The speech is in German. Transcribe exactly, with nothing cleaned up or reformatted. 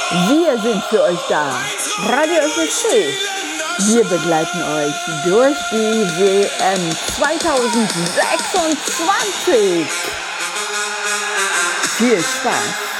Wir sind für euch da. Radio F S C. Wir begleiten euch durch die W M zwanzig sechsundzwanzig. Viel Spaß.